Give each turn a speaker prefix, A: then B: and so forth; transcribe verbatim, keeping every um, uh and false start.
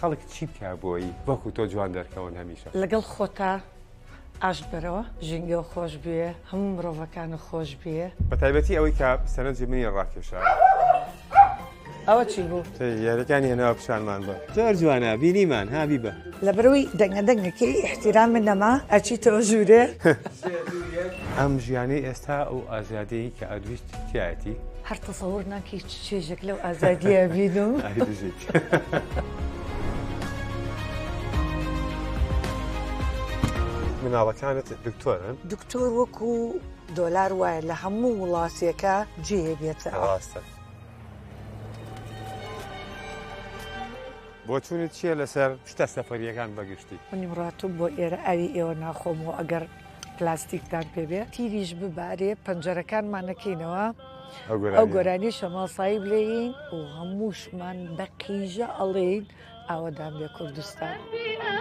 A: خەڵک چی بکە بۆی وەکو تۆ جوان دەرکەون هەمیشە
B: لەگەڵ خۆتا ئاش بەرەوە ژینگە خۆش بێ هەموو مرۆڤەکان خۆش بێ
A: بە تایبەتی ئەوەی کە سەرنجی منی ڕاکێشا
B: ئەوە چی بوو؟
A: یاریەکانی هێناوە پیشانمان بە زۆر جوانە بینیمان هابی بە
B: لە بەرەوەی دەنگە دەنگەکەی احتیرام نەما ئەچیتەوە ژوورێ
A: ئەم ژیانی ئێستا ئەو ئازادەیە کە ئەدویست تایەتی
B: هەر تەسەوور ناکەی چێژێک لەو ئازادیە بینم
A: ئایدژیت مناڵەکانت دکتۆرن؟
B: دکتۆر وەکو دۆلار وایە لە هەموو وڵاتێکە جێ بێتە
A: ڕاستە بۆ چوونت چییە لەسەر شتە سەفەریەکان بەگشتی؟
B: منیم ڕاتوو بۆ ئێرە ئاوی ئێوە ناخۆمەوە ئەگەر پلاستیکتان پێبێ تیریش ببارێ پەنجەرەکانمان نەکەینەوە ئەو گۆرانی شەماسایی بلێین و هەمووشمان بە قیژە ئەڵێین ئاوەدان بێ کوردستان.